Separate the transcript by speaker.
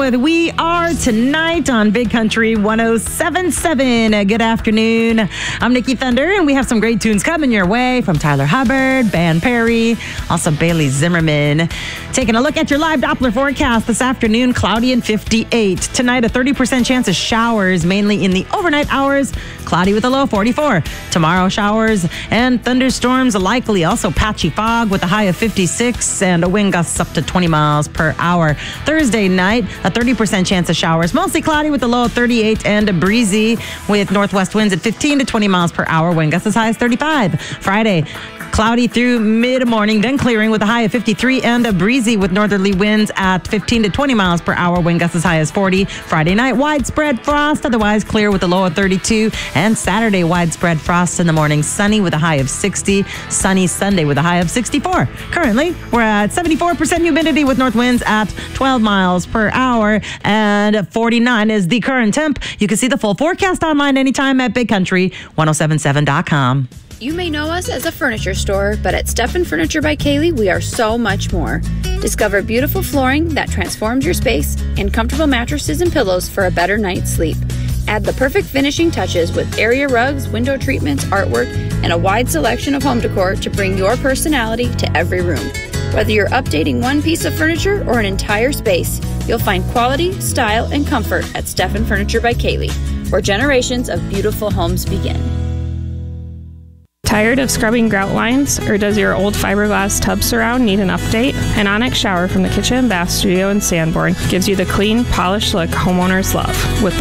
Speaker 1: with We Are Tonight on Big Country 107.7. Good afternoon. I'm Nikki Thunder, and we have some great tunes coming your way from Tyler Hubbard, Ben Perry, also Bailey Zimmerman. Taking a look at your live Doppler forecast this afternoon, cloudy and 58. Tonight, a 30% chance of showers, mainly in the overnight hours, cloudy with a low 44. Tomorrow, showers and thunderstorms likely. Also patchy fog with a high of 56 and a wind gusts up to 20 miles per hour. Thursday night, a 30% chance of showers, mostly cloudy with a low of 38 and breezy with northwest winds at 15 to 20 miles per hour. Wind gusts as high as 35. Friday, cloudy through mid-morning, then clearing with a high of 53 and a breezy with northerly winds at 15 to 20 miles per hour. Wind gusts as high as 40. Friday night, widespread frost, otherwise clear with a low of 32. And Saturday, widespread frost in the morning, sunny with a high of 60. Sunny Sunday with a high of 64. Currently, we're at 74% humidity with north winds at 12 miles per hour. And 49 is the current temp. You can see the full forecast online anytime at bigcountry1077.com.
Speaker 2: You may know us as a furniture store, but at Stephan Furniture by Kaylee, we are so much more. Discover beautiful flooring that transforms your space and comfortable mattresses and pillows for a better night's sleep. Add the perfect finishing touches with area rugs, window treatments, artwork, and a wide selection of home decor to bring your personality to every room. Whether you're updating one piece of furniture or an entire space, you'll find quality, style, and comfort at Stephan Furniture by Kaylee, where generations of beautiful homes begin.
Speaker 3: Tired of scrubbing grout lines, or does your old fiberglass tub surround need an update? An Onyx shower from the Kitchen and Bath Studio in Sanborn gives you the clean, polished look homeowners love, with